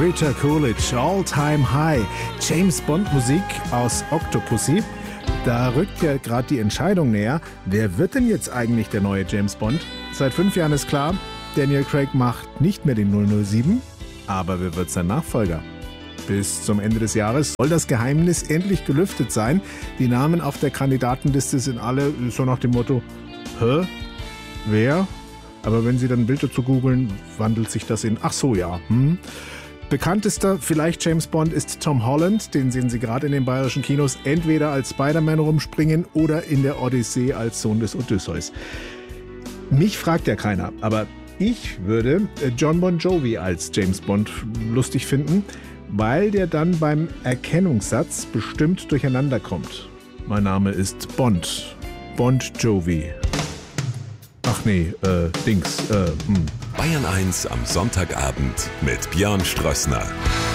Rita Coolidge, All Time High. James Bond Musik aus Octopussy. Da rückt ja gerade die Entscheidung näher. Wer wird denn jetzt eigentlich der neue James Bond? Seit 5 Jahren ist klar, Daniel Craig macht nicht mehr den 007. Aber wer wird sein Nachfolger? Bis zum Ende des Jahres soll das Geheimnis endlich gelüftet sein. Die Namen auf der Kandidatenliste sind alle so nach dem Motto: Hä? Wer? Aber wenn Sie dann ein Bild dazu googeln, wandelt sich das in ach so, ja. Bekanntester vielleicht James Bond ist Tom Holland. Den sehen Sie gerade in den bayerischen Kinos entweder als Spider-Man rumspringen oder in der Odyssee als Sohn des Odysseus. Mich fragt ja keiner, aber ich würde Jon Bon Jovi als James Bond lustig finden, weil der dann beim Erkennungssatz bestimmt durcheinander kommt. Mein Name ist Bond. Bond Jovi. Ach nee, Bayern 1 am Sonntagabend mit Björn Strössner.